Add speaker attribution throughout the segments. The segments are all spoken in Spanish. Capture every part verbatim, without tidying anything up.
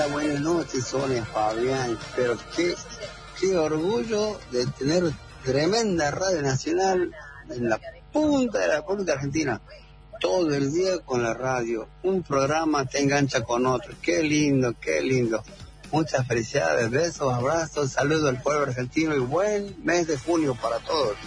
Speaker 1: Hola, buenas noches, Sonia, Fabián. Pero qué, qué orgullo de tener tremenda radio nacional en la punta de la República Argentina. Todo el día con la radio. Un programa te engancha con otro. Qué lindo, qué lindo. Muchas felicidades, besos, abrazos, saludos al pueblo argentino y buen mes de junio para todos.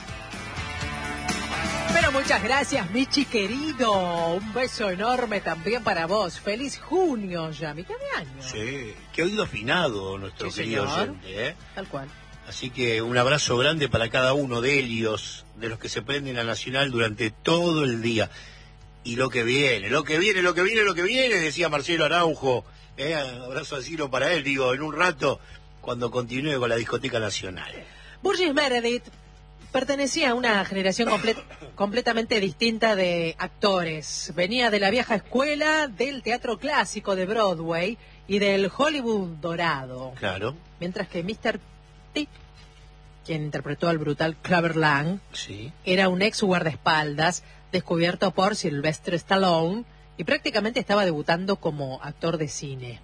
Speaker 2: Pero muchas gracias, Michi querido. Un beso enorme también para vos. Feliz junio ya, mitad de año.
Speaker 3: Sí, qué oído afinado nuestro
Speaker 2: Sí,
Speaker 3: querido
Speaker 2: señor.
Speaker 3: oyente, ¿eh?
Speaker 2: Tal cual.
Speaker 3: Así que un abrazo grande para cada uno de ellos, de los que se prenden la Nacional durante todo el día. Y lo que viene, lo que viene, lo que viene, lo que viene, decía Marcelo Araujo. ¿eh? Abrazo así para él, digo, en un rato, cuando continúe con la discoteca nacional.
Speaker 2: Burgess Meredith pertenecía a una generación comple- completamente distinta de actores. Venía de la vieja escuela del teatro clásico de Broadway y del Hollywood dorado.
Speaker 3: Claro.
Speaker 2: Mientras que mister T, quien interpretó al brutal Clubber Lang,
Speaker 3: Sí.
Speaker 2: era un ex guardaespaldas descubierto por Sylvester Stallone y prácticamente estaba debutando como actor de cine.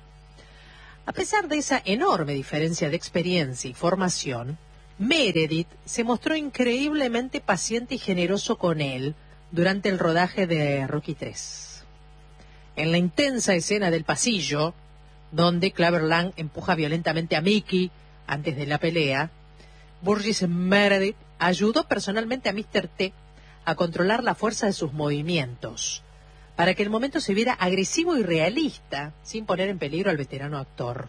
Speaker 2: A pesar de esa enorme diferencia de experiencia y formación, Meredith se mostró increíblemente paciente y generoso con él durante el rodaje de Rocky tres. En la intensa escena del pasillo, donde Clubber Lang empuja violentamente a Mickey antes de la pelea, Burgess Meredith ayudó personalmente a mister T a controlar la fuerza de sus movimientos, para que el momento se viera agresivo y realista, sin poner en peligro al veterano actor.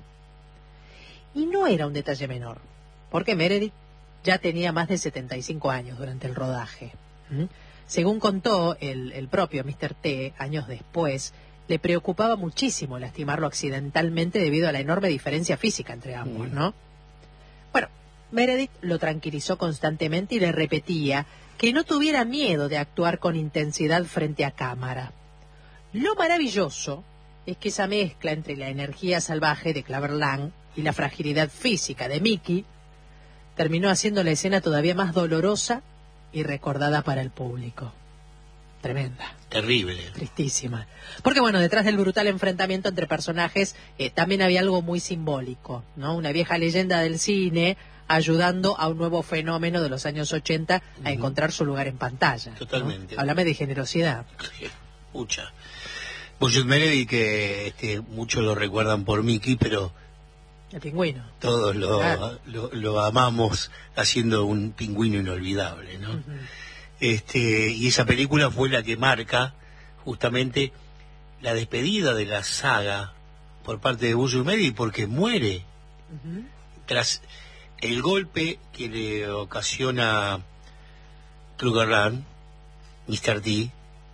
Speaker 2: Y no era un detalle menor, porque Meredith ya tenía más de setenta y cinco años durante el rodaje. ¿Mm? Según contó el, el propio mister T, años después, le preocupaba muchísimo lastimarlo accidentalmente debido a la enorme diferencia física entre ambos, ¿no? Bueno, Meredith lo tranquilizó constantemente y le repetía que no tuviera miedo de actuar con intensidad frente a cámara. Lo maravilloso es que esa mezcla entre la energía salvaje de Clubber Lang y la fragilidad física de Mickey terminó haciendo la escena todavía más dolorosa y recordada para el público. Tremenda.
Speaker 3: Terrible.
Speaker 2: Tristísima. Porque bueno, detrás del brutal enfrentamiento entre personajes eh, también había algo muy simbólico, ¿no? Una vieja leyenda del cine ayudando a un nuevo fenómeno de los años ochenta a uh-huh. encontrar su lugar en pantalla.
Speaker 3: Totalmente.
Speaker 2: ¿no? Háblame de generosidad.
Speaker 3: Mucha. Burgess Meredith, que este, muchos lo recuerdan por Mickey, pero
Speaker 2: el pingüino.
Speaker 3: Todos lo,
Speaker 2: claro.
Speaker 3: lo, lo amamos haciendo un pingüino inolvidable, ¿no? Uh-huh. Este, y esa película fue la que marca justamente la despedida de la saga por parte de Burgess Meredith, porque muere uh-huh. tras el golpe que le ocasiona Clubber Lang, mister T.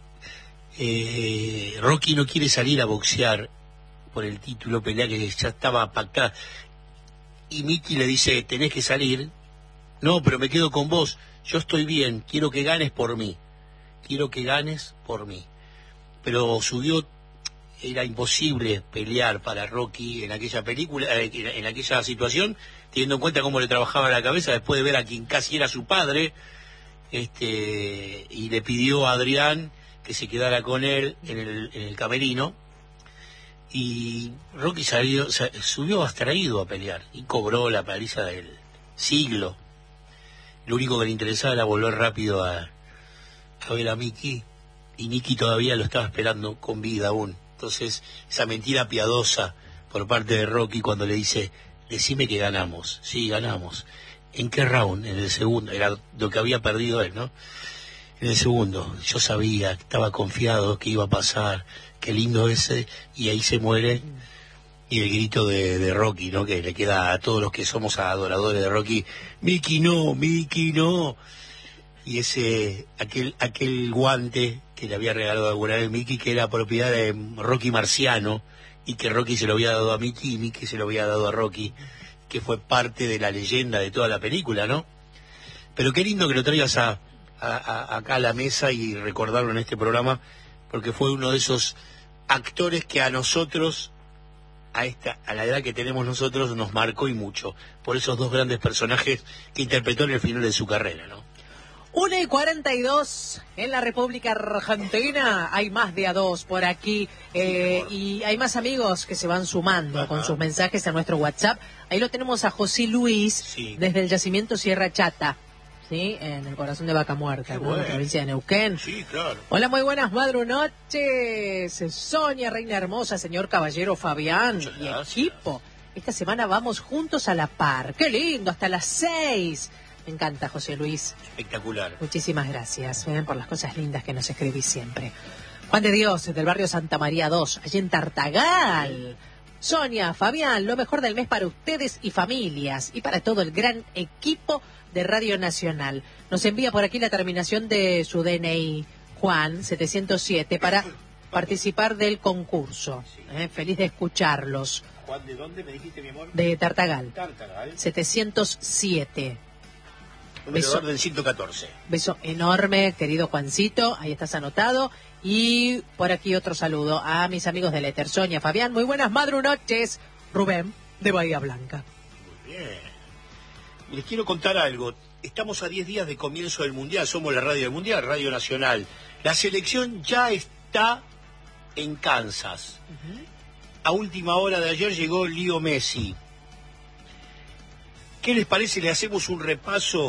Speaker 3: Eh, Rocky no quiere salir a boxear por el título, pelea que ya estaba pactada, y Mickey le dice: tenés que salir. No, pero me quedo con vos, yo estoy bien, quiero que ganes por mí, quiero que ganes por mí. Pero subió, era imposible pelear para Rocky en aquella película, en, en aquella situación, teniendo en cuenta cómo le trabajaba la cabeza después de ver a quien casi era su padre, este, y le pidió a Adrián que se quedara con él en el, en el camerino. Y Rocky salió, subió abstraído a pelear y cobró la paliza del siglo. Lo único que le interesaba era volver rápido a, a ver a Mickey, y Mickey todavía lo estaba esperando con vida aún. Entonces, esa mentira piadosa por parte de Rocky cuando le dice: decime que ganamos. Sí, ganamos. ¿En qué round? En el segundo. Era lo que había perdido él, ¿no? En el segundo. Yo sabía, estaba confiado que iba a pasar. Qué lindo ese, y ahí se muere. Y el grito de, de Rocky, ¿no? Que le queda a todos los que somos adoradores de Rocky: Mickey no, Mickey no. Y ese, aquel, aquel guante que le había regalado alguna vez Mickey, que era propiedad de Rocky Marciano, y que Rocky se lo había dado a Mickey, y Mickey se lo había dado a Rocky, que fue parte de la leyenda de toda la película, ¿no? Pero qué lindo que lo traigas a, a, a, acá a la mesa y recordarlo en este programa, porque fue uno de esos actores que a nosotros, a esta a la edad que tenemos nosotros, nos marcó y mucho, por esos dos grandes personajes que interpretó en el final de su carrera, ¿no?
Speaker 2: una y cuarenta y dos en la República Argentina. Hay más de a dos por aquí. Eh, y hay más amigos que se van sumando Ajá. con sus mensajes a nuestro WhatsApp. Ahí lo tenemos a José Luis, sí. desde el yacimiento Sierra Chata, ¿sí? En el corazón de Vaca Muerta, ¿no? En la provincia de Neuquén.
Speaker 3: Sí, claro.
Speaker 2: Hola, muy buenas madrunoches. Sonia, Reina Hermosa, señor Caballero Fabián
Speaker 3: Muchas
Speaker 2: y
Speaker 3: gracias.
Speaker 2: equipo. Esta semana vamos juntos a la par. ¡Qué lindo! Hasta las seis. Me encanta, José Luis.
Speaker 3: Espectacular.
Speaker 2: Muchísimas gracias ¿eh? por las cosas lindas que nos escribís siempre. Juan de Dios, del barrio Santa María dos, allí en Tartagal. Sonia, Fabián, lo mejor del mes para ustedes y familias y para todo el gran equipo de Radio Nacional. Nos envía por aquí la terminación de su D N I, Juan, setecientos siete, para participar del concurso. ¿eh? Feliz de escucharlos.
Speaker 3: Juan, ¿de dónde me dijiste, mi amor?
Speaker 2: De Tartagal.
Speaker 3: Tartagal.
Speaker 2: setecientos siete.
Speaker 3: Beso del ciento catorce.
Speaker 2: Beso enorme, querido Juancito. Ahí estás anotado. Y por aquí otro saludo a mis amigos del Éter. Sonia, Fabián, muy buenas madrunoches. Rubén, de Bahía Blanca.
Speaker 3: Muy bien. Les quiero contar algo. Estamos a diez días de comienzo del Mundial. Somos la radio del Mundial, Radio Nacional. La selección ya está en Kansas. Uh-huh. A última hora de ayer llegó Leo Messi. ¿Qué les parece? Le hacemos un repaso